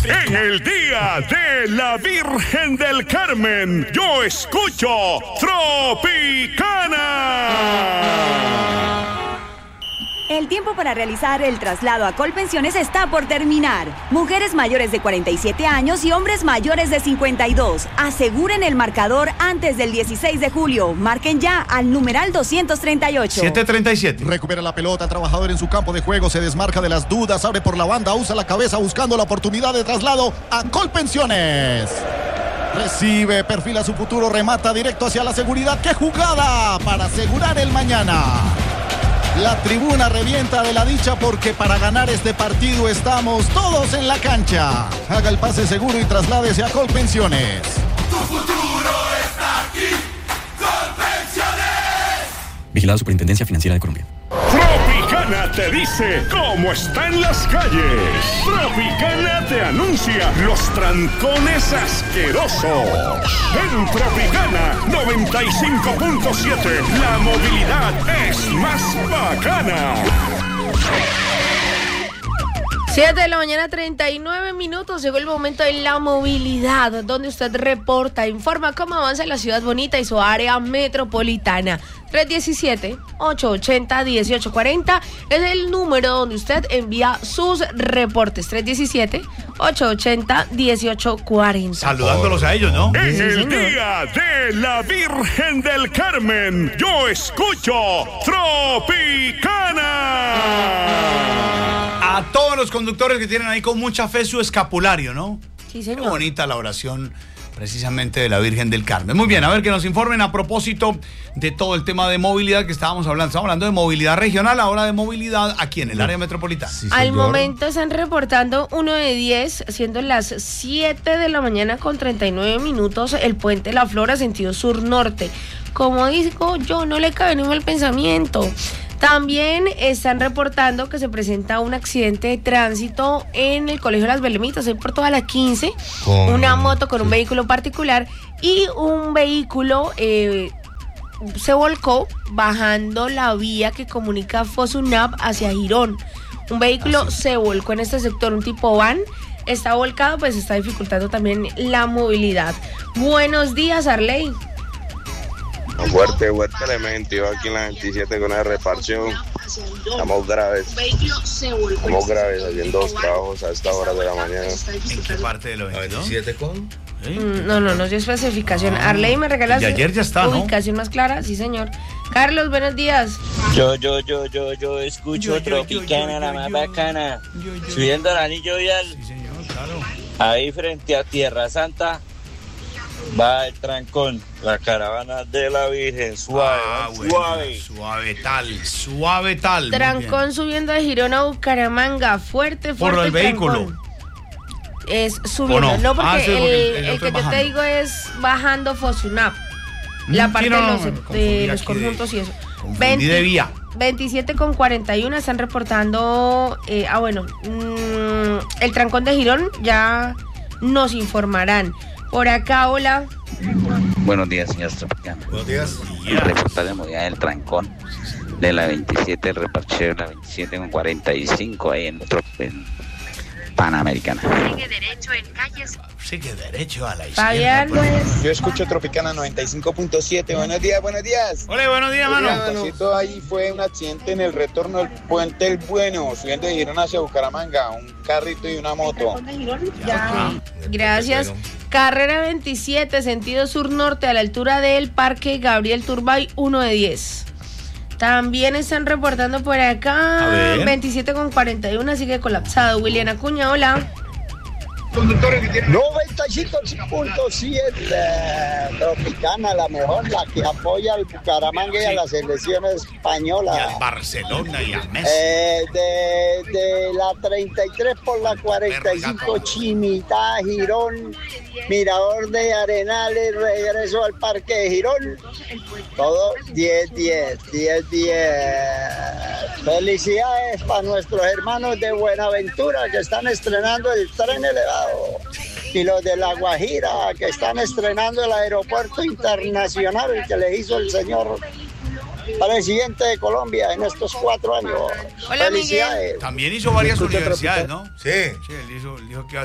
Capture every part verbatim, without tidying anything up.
En el día de la Virgen del Carmen, yo escucho Tropicana. El tiempo para realizar el traslado a Colpensiones está por terminar. Mujeres mayores de cuarenta y siete años y hombres mayores de cincuenta y dos. Aseguren el marcador antes del dieciséis de julio. Marquen ya al numeral doscientos treinta y ocho. siete treinta y siete. Recupera la pelota, el trabajador en su campo de juego, se desmarca de las dudas, abre por la banda, usa la cabeza buscando la oportunidad de traslado a Colpensiones. Recibe, perfila su futuro, remata directo hacia la seguridad. ¡Qué jugada para asegurar el mañana! La tribuna revienta de la dicha porque para ganar este partido estamos todos en la cancha. Haga el pase seguro y trasládese a Colpensiones. Tu futuro está aquí, Colpensiones. Vigilado Superintendencia Financiera de Colombia. Tropicana te dice cómo están las calles. Tropicana te anuncia los trancones asquerosos. En Tropicana noventa y cinco punto siete, la movilidad es más bacana. siete de la mañana, treinta y nueve minutos. Llegó el momento de la movilidad, donde usted reporta, informa cómo avanza la ciudad bonita y su área metropolitana. tres diecisiete, ochocientos ochenta, dieciocho cuarenta es el número donde usted envía sus reportes. tres diecisiete, ochocientos ochenta, dieciocho cuarenta. Saludándolos a ellos, ¿no? En Sí, el señor. día de la Virgen del Carmen, yo escucho Tropicana. A todos los conductores que tienen ahí con mucha fe su escapulario, ¿no? Sí, señor. Qué bonita la oración precisamente de la Virgen del Carmen. Muy bien, a ver que nos informen a propósito de todo el tema de movilidad que estábamos hablando. Estamos hablando de movilidad regional, ahora de movilidad aquí en el área metropolitana. Sí, Al señor. momento están reportando uno de diez, siendo las siete de la mañana con treinta y nueve minutos, el puente La Flora, sentido sur-norte. Como digo yo, no le cabe ni mal pensamiento. También están reportando que se presenta un accidente de tránsito en el Colegio de las Belemitas, ahí por toda la quince, Con- una moto con un vehículo particular y un vehículo eh, se volcó bajando la vía que comunica Fosunap hacia Girón. Un vehículo se volcó en este sector, un tipo van, está volcado, pues está dificultando también la movilidad. Buenos días, Arley. Fuerte, fuerte elemento. Yo aquí en la veintisiete con la reparción. Estamos graves. Estamos graves haciendo dos trabajos a esta hora de la mañana. ¿En qué parte de la veintisiete con? Mm, No, no, no dio especificación. Arley, ¿me regalas Y ayer ya está, ¿no? ubicación más clara? Sí, señor. Carlos, buenos días. Yo, yo, yo, yo, yo escucho Yo, yo, Tropicana, yo, yo, la yo, más yo. bacana. Yo, yo. Subiendo al anillo vial, Sí, señor, claro. ahí frente a Tierra Santa, va el trancón, la caravana de la Virgen, suave, Ah, va, bueno, suave. suave tal, suave tal. Muy Trancón bien. subiendo de Girón a Bucaramanga. Fuerte, fuerte. Por el vehículo. trancón. Es subiendo, ¿O no? no, porque, Ah, sí, porque el, el el otro que es yo te bajando. digo es bajando Fosunap. La Mm, parte sí, no, de no, los, me de confundí los aquí de- conjuntos y eso. confundí de vía. veintisiete con cuarenta y uno están reportando. Eh, ah, bueno. mmm, el trancón de Girón ya nos informarán. Por acá, hola. Buenos días, señor Tropicana. Buenos días. Reportar de movilidad del trancón de la veintisiete, el reparcheo de la veintisiete con cuarenta y cinco ahí en, otro, en Panamericana. Sigue derecho en calles. Sigue derecho a la izquierda. Fabián, pues. Yo escucho Tropicana noventa y cinco punto siete. Buenos días, buenos días. Hola, buenos días, mano. Pasito, ahí fue un accidente en el retorno del puente El Bueno, subiendo de Girón hacia Bucaramanga, un carrito y una moto. Ya. Gracias. Carrera veintisiete, sentido sur-norte, a la altura del Parque Gabriel Turbay, uno de diez. También están reportando por A acá ver. veintisiete con cuarenta y uno, sigue colapsado. William Acuña, hola. noventa y cinco punto siete. Tropicana, la mejor, la que apoya al Bucaramanga y a la selección española. Y al Barcelona y a Messi. Eh, de, de la treinta y tres por la cuarenta y cinco, Chimita, Girón, Mirador de Arenales, regreso al Parque de Girón. Todo diez diez, diez diez. Felicidades para nuestros hermanos de Buenaventura que están estrenando el tren elevado. Y los de La Guajira que están estrenando el aeropuerto internacional que le hizo el señor presidente de Colombia en estos cuatro años. Hola, Felicidades. También hizo varias Escucha universidades, ¿no? Sí. Sí, él hizo, él dijo que iba a-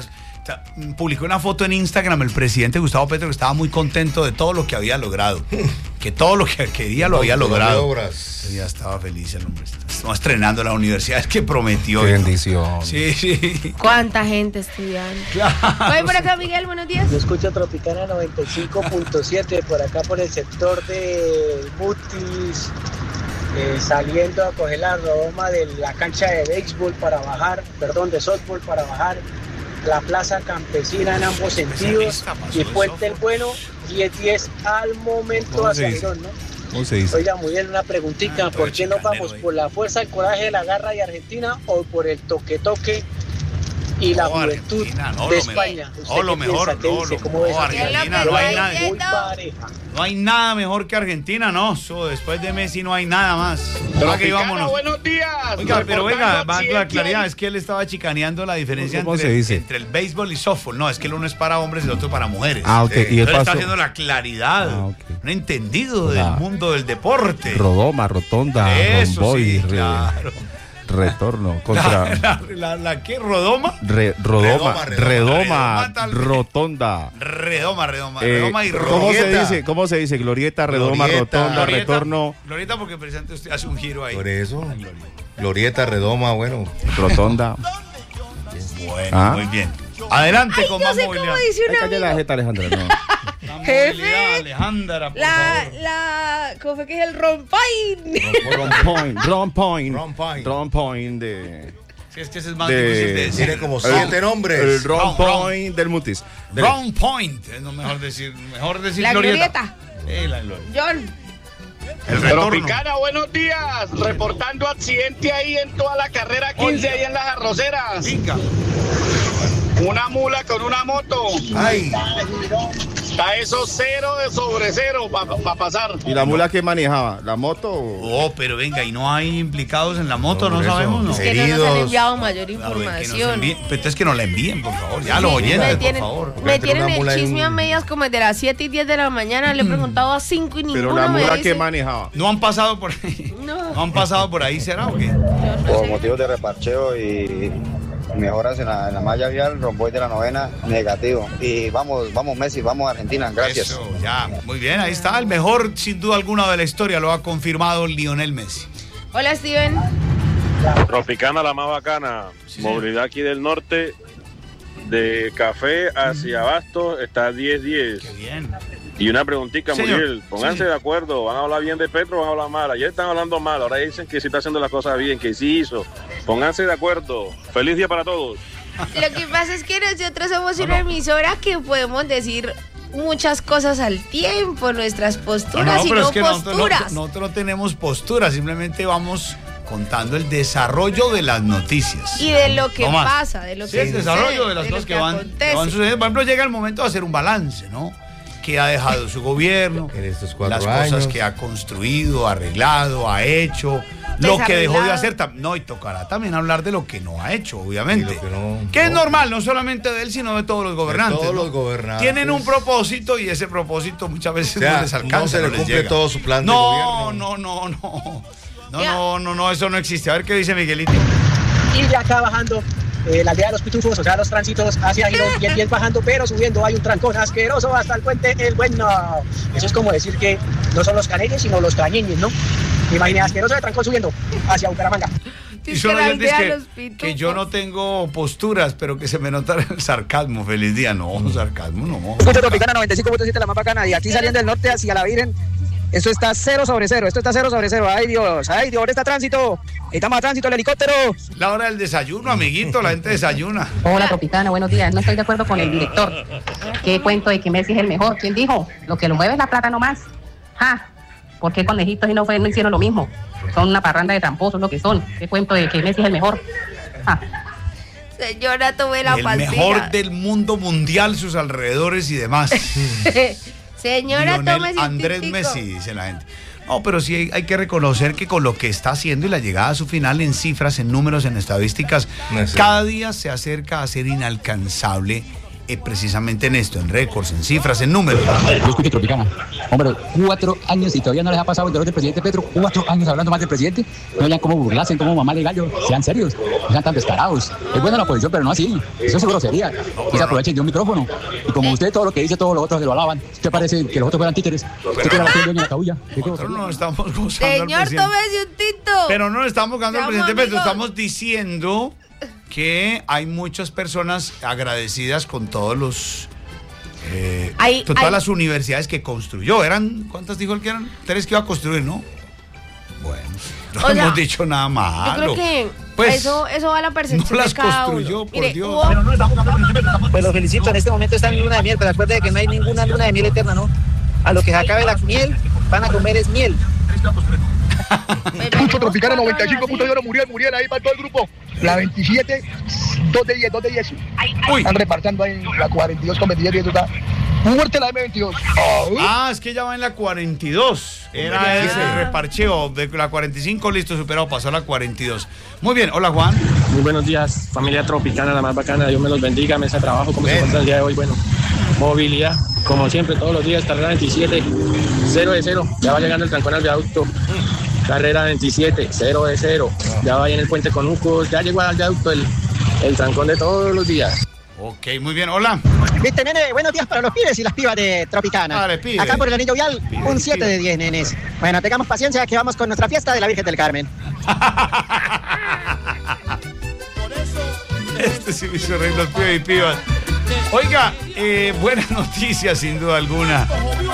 publicó una foto en Instagram el presidente Gustavo Petro que estaba muy contento de todo lo que había logrado. Que todo lo que quería lo había logrado. Ya estaba feliz el hombre. Estamos estrenando la universidad que prometió. Qué bendición. Sí, sí. ¿Cuánta gente estudiando? Claro. Voy por acá, Miguel, buenos días. Yo escucho Tropicana noventa y cinco punto siete por acá por el sector de Mutis, eh, saliendo a coger la redoma de la cancha de béisbol para bajar, perdón, de softball para bajar la plaza campesina en ambos sentidos y Puente el Bueno, diez diez al momento hacia Girón, ¿no? ¿Cómo se dice? Oiga, muy bien, una preguntita, ¿por qué no vamos por la fuerza, el coraje de la garra de Argentina o por el toque-toque y la juventud no, de España? No, lo mejor, no, lo mejor, Argentina, no hay nada. Muy pareja. No hay nada mejor que Argentina, no. So, después de Messi no hay nada más. Que vámonos. Buenos días. Oiga, pero venga, va la claridad, es que él estaba chicaneando la diferencia entre, entre el béisbol y softball. No, es que el uno es para hombres y el otro para mujeres. Ah, ok. Eh, y él está pasó... haciendo la claridad. Ah, okay. Un entendido la... del mundo del deporte. Rodoma, rotonda, Eso, romboy, sí, re... claro. Retorno contra la, la, la, la ¿qué? ¿Rodoma? Re, rodoma, redoma, redoma, redoma, rotonda. Redoma, redoma, eh, redoma y ¿cómo glorieta. se dice? ¿Cómo se dice? Glorieta, redoma, glorieta, rotonda, glorieta, retorno. Glorieta porque presente usted hace un giro ahí. Por eso. Glorieta, redoma, bueno. Rotonda. Bueno, ¿Ah? muy bien. Adelante. Ay, con yo más sé movilidad. cómo dice una Cállate la jeta, Alejandra, no. La Jefe, movilidad, Alejandra, por la, favor. la, ¿cómo fue que es el rompoint? Rompoint, rompoint, Rompoint. Rompoint de... Sí, es que ese es más de, difícil de decir. Tiene como siete el, nombres. El rompoint del Mutis. Wrong point. Es no mejor decir, mejor decir La glorieta. glorieta. Sí, la glorieta. John. El retorno. Tropicana, buenos días. Reportando accidente ahí en toda la carrera quince, ahí en las arroceras. Pica. Una mula con una moto. Ay. Está eso cero de sobre cero para pa pasar. ¿Y la mula que manejaba? ¿La moto? Oh, pero venga, ¿y no hay implicados en la moto? No, No, por sabemos, ¿no? eso. Es que no nos han Heridos. enviado mayor Claro, que nos información. envíen, pero entonces que nos la envíen, por favor. Ya los Sí, oyentes, me por tienen, favor. me Entre tienen una el mula y chisme un- a medias como desde las siete y diez de la mañana. Le he preguntado a cinco y ninguno Pero la me mula dice. que manejaba. ¿No han pasado por ahí? No. ¿No han pasado por ahí, será o qué? Yo no Por sé. motivos de reparcheo y mejoras en la, en la malla vial, romboy de la novena, negativo. Y vamos, vamos Messi, vamos Argentina, gracias. Eso, ya, muy bien, ahí está. El mejor, sin duda alguna, de la historia lo ha confirmado Lionel Messi. Hola, Steven. Tropicana, la más bacana. Sí, Movilidad aquí del norte, de Café hacia Abasto, está diez diez. Qué bien. Y una preguntita, Señor. Muriel, pónganse Sí. de acuerdo, van a hablar bien de Petro, van a hablar mal. Ayer están hablando mal, ahora dicen que sí está haciendo las cosas bien, que sí hizo. Pónganse de acuerdo. Feliz día para todos. Lo que pasa es que nosotros somos una emisora que podemos decir muchas cosas al tiempo, nuestras posturas y no nosotros posturas. no, nosotros no tenemos posturas, simplemente vamos contando el desarrollo de las noticias. Y de lo que No más. pasa, de lo Sí, que el sucede, desarrollo de las lo cosas que, que van, acontece. que van sucediendo. Por ejemplo, llega el momento de hacer un balance, ¿no? Que ha dejado su gobierno, En estos cuatro las años. cosas que ha construido, arreglado, ha hecho, lo que dejó de hacer. tam- No, y tocará también hablar de lo que no ha hecho, obviamente. Y lo que no- que es no. normal, no solamente de él, sino de todos los gobernantes. todos ¿no? los gobernantes. Tienen un propósito y ese propósito muchas veces O sea, no les alcanza. no se le les cumple llega. todo su plan de no, gobierno. No, no, no, no. Ya. No, no, no, eso no existe. A ver qué dice Miguelito. Y ya acá bajando eh, la aldea de los pitufos, o sea, los tránsitos hacia Girón, bien, bien bajando, pero subiendo hay un trancón asqueroso hasta el puente El Bueno. Eso es como decir que no son los caneños, sino los cañeños, ¿no? Imagínate, asqueroso de trancón subiendo hacia Bucaramanga. Y Dice son que la oyentes aldea de que, los pitufos. que yo no tengo posturas, pero que se me nota el sarcasmo. Feliz día. No, sarcasmo no. Escucha Tropicana noventa y cinco punto siete, la más bacana, y aquí saliendo del norte hacia la Virgen, esto está cero sobre cero, esto está cero sobre cero, ay Dios, ay Dios, ahora está tránsito, estamos a tránsito el helicóptero. La hora del desayuno, amiguito, la gente desayuna. Hola, Tropicana, buenos días. No estoy de acuerdo con el director. ¿Qué cuento de que Messi es el mejor? ¿Quién dijo? Lo que lo mueve es la plata nomás. ¡Ja! ¿Por qué conejitos y no, fue, no hicieron lo mismo? Son una parranda de tramposos lo que son. ¿Qué cuento de que Messi es el mejor? ¡Ja! Señora, tomé la El pastilla. mejor del mundo mundial, sus alrededores y demás. Señora, Lionel tome Andrés Messi, dice la gente. No, pero sí hay, hay que reconocer que con lo que está haciendo y la llegada a su final en cifras, en números, en estadísticas, No sé. cada día se acerca a ser inalcanzable eh, precisamente en esto, en récords, en cifras, en números. Yo escucho Tropicana. Hombre, cuatro años y todavía no les ha pasado el dolor del presidente Petro. Cuatro años hablando más del presidente. No hayan cómo burlarse, cómo mamá de gallo. Sean serios, no sean tan descarados. Es buena la oposición, pero no así. Eso es grosería. Que se aprovechen de un micrófono. Y como usted todo lo que dice, todos los otros se lo alaban. Usted parece que los otros fueran títeres. Usted quiere hacer dueño de la cabulla. Nosotros no estamos gozando Señor, tómese un tito. Pero no le estamos gozando al Seamos presidente Petro. amigos. Estamos diciendo que hay muchas personas agradecidas con todos los... Eh, Hay- con todas hay- las universidades que construyó. ¿Eran cuántas dijo él que eran? Tres que iba a construir, ¿no? Bueno, no O sea, hemos dicho nada Yo malo. creo que Pues, eso, eso va a la percepción no las de cada construyó, uno. por Mire, Dios. hubo- Pues los felicito, en este momento están en luna de miel, pero acuérdense que no hay ninguna luna de miel eterna, ¿no? A lo que se acabe la miel, van a comer es miel. Escucho Tropicana noventa y cinco punto cero, Muriel, Muriel, ahí para todo el grupo. La veintisiete, dos de diez, dos de diez. Están repartiendo ahí la cuarenta y dos con veintisiete y eso está. Muerte la M veintidós. Ah, es que ya va en la cuarenta y dos. Era ese el reparcheo de la cuarenta y cinco, listo, superado, pasó a la cuarenta y dos. Muy bien, hola Juan. Muy buenos días, familia Tropicana, la más bacana. Dios me los bendiga, mesa de trabajo, como se encuentra el día de hoy. Bueno, movilidad, como siempre, todos los días, carrera veintisiete, cero de cero. Ya va llegando el trancón al viaducto. Carrera veintisiete, cero de cero. Ya va ahí en el puente Conucos. Ya llegó al viaducto el, el trancón de todos los días. Ok, muy bien, hola. Viste, nene, buenos días para los pibes y las pibas de Tropicana. Vale, pibe. Acá por el anillo vial, Pibe, un siete pibe. de diez, nenes. Bueno, tengamos paciencia que vamos con nuestra fiesta de la Virgen del Carmen. Este sí me hizo reír los pibes y pibas. Oiga, eh, buena noticia sin duda alguna.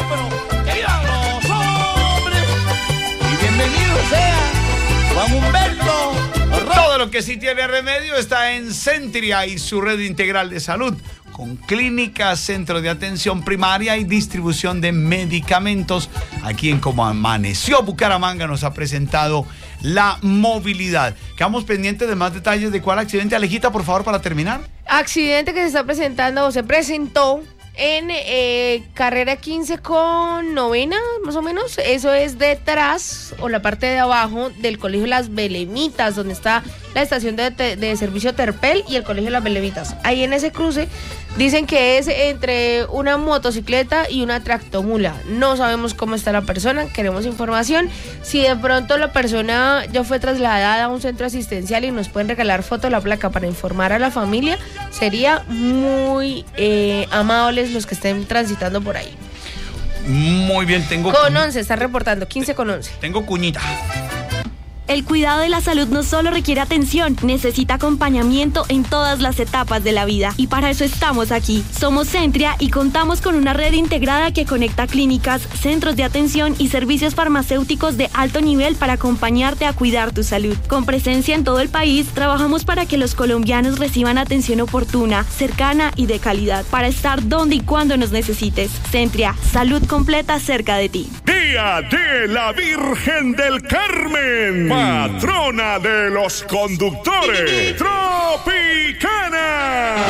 Y bienvenido sea Juan Humberto. Todo lo que sí tiene remedio está en Centria y su red integral de salud, con clínicas, centros de atención primaria y distribución de medicamentos. Aquí en Como Amaneció Bucaramanga nos ha presentado la movilidad. Quedamos pendientes de más detalles de cuál accidente. Alejita, por favor, para terminar. Accidente que se está presentando o se presentó en eh, carrera quince con novena, más o menos. Eso es detrás o la parte de abajo del colegio Las Belemitas, donde está la estación de, de servicio Terpel y el colegio Las Belemitas. Ahí en ese cruce dicen que es entre una motocicleta y una tractomula. No sabemos cómo está la persona, queremos información. Si de pronto la persona ya fue trasladada a un centro asistencial y nos pueden regalar foto de la placa para informar a la familia, sería muy eh, amables los que estén transitando por ahí. Muy bien, tengo... Con once, está reportando, quince con once. Tengo cuñita. El cuidado de la salud no solo requiere atención, necesita acompañamiento en todas las etapas de la vida. Y para eso estamos aquí. Somos Centria y contamos con una red integrada que conecta clínicas, centros de atención y servicios farmacéuticos de alto nivel para acompañarte a cuidar tu salud. Con presencia en todo el país, trabajamos para que los colombianos reciban atención oportuna, cercana y de calidad, para estar donde y cuando nos necesites. Centria, salud completa cerca de ti. Día de la Virgen del Carmen, patrona de los conductores. Tropicana.